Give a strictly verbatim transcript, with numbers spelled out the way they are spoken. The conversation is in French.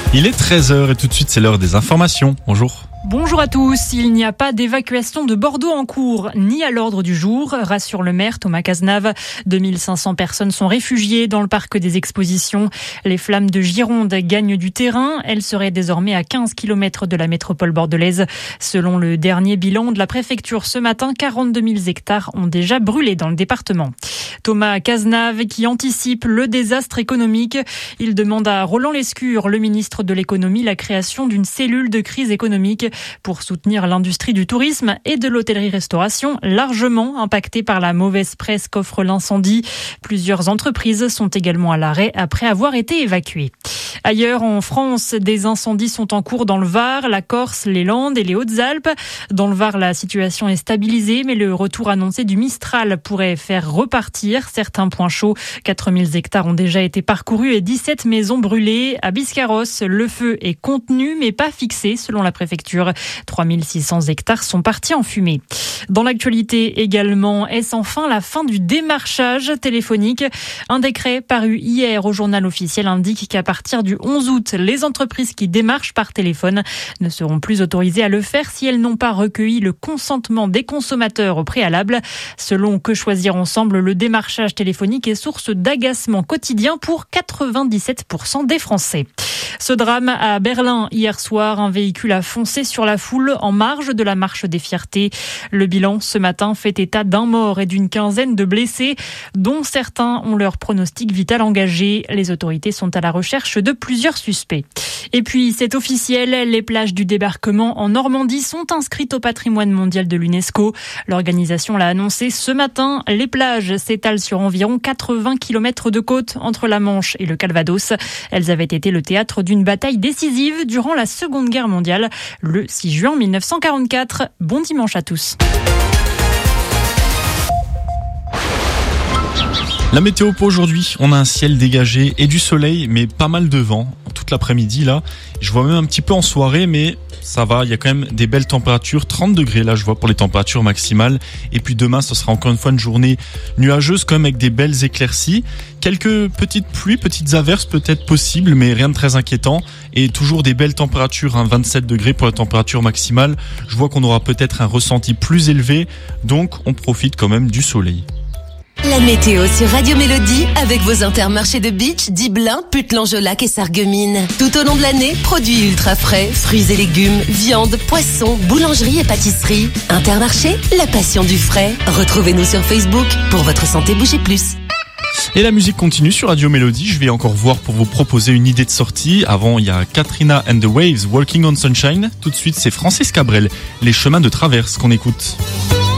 Il est treize heures et tout de suite c'est l'heure des informations. Bonjour. Bonjour à tous. Il n'y a pas d'évacuation de Bordeaux en cours, ni à l'ordre du jour, rassure le maire Thomas Cazenave. deux mille cinq cents personnes sont réfugiées dans le parc des expositions. Les flammes de Gironde gagnent du terrain. Elles seraient désormais à quinze kilomètres de la métropole bordelaise. Selon le dernier bilan de la préfecture ce matin, quarante-deux mille hectares ont déjà brûlé dans le département. Thomas Cazenave qui anticipe le désastre économique. Il demande à Roland Lescure, le ministre de l'économie, la création d'une cellule de crise économique pour soutenir l'industrie du tourisme et de l'hôtellerie-restauration, largement impactée par la mauvaise presse qu'offre l'incendie. Plusieurs entreprises sont également à l'arrêt après avoir été évacuées. Ailleurs en France, des incendies sont en cours dans le Var, la Corse, les Landes et les Hautes-Alpes. Dans le Var, la situation est stabilisée, mais le retour annoncé du Mistral pourrait faire repartir certains points chauds. quatre mille hectares ont déjà été parcourus et dix-sept maisons brûlées. À Biscarrosse, le feu est contenu, mais pas fixé, selon la préfecture. trois mille six cents hectares sont partis en fumée. Dans l'actualité également, est-ce enfin la fin du démarchage téléphonique? Un décret paru hier au journal officiel indique qu'à partir du onze août, les entreprises qui démarchent par téléphone ne seront plus autorisées à le faire si elles n'ont pas recueilli le consentement des consommateurs au préalable. Selon Que Choisir Ensemble, le démarchage téléphonique est source d'agacement quotidien pour quatre-vingt-dix-sept pour cent des Français. Ce drame à Berlin hier soir, un véhicule a foncé sur la foule en marge de la marche des fiertés. Le bilan ce matin fait état d'un mort et d'une quinzaine de blessés, dont certains ont leur pronostic vital engagé. Les autorités sont à la recherche de plusieurs suspects. Et puis c'est officiel, les plages du débarquement en Normandie sont inscrites au patrimoine mondial de l'UNESCO. L'organisation l'a annoncé ce matin. Les plages s'étalent sur environ quatre-vingts kilomètres de côte entre la Manche et le Calvados. Elles avaient été le théâtre d'une bataille décisive durant la Seconde Guerre mondiale, le six juin mille neuf cent quarante-quatre. Bon dimanche à tous. La météo pour aujourd'hui, on a un ciel dégagé et du soleil, mais pas mal de vent toute l'après-midi là. Je vois même un petit peu en soirée, mais ça va, il y a quand même des belles températures, trente degrés là je vois pour les températures maximales. Et puis demain, ce sera encore une fois une journée nuageuse quand même avec des belles éclaircies. Quelques petites pluies, petites averses peut-être possibles, mais rien de très inquiétant. Et toujours des belles températures, hein, vingt-sept degrés pour la température maximale. Je vois qu'on aura peut-être un ressenti plus élevé, donc on profite quand même du soleil. La météo sur Radio Mélodie avec vos intermarchés de Beach, Diblin, Putlan-Jolac et Sarreguemines. Tout au long de l'année, produits ultra frais, fruits et légumes, viande, poissons, boulangerie et pâtisserie. Intermarché, la passion du frais. Retrouvez-nous sur Facebook. Pour votre santé, bougez plus. Et la musique continue sur Radio Mélodie. Je vais encore voir pour vous proposer une idée de sortie. Avant, il y a Katrina and the Waves, Walking on Sunshine. Tout de suite, c'est Francis Cabrel, Les chemins de traverse qu'on écoute.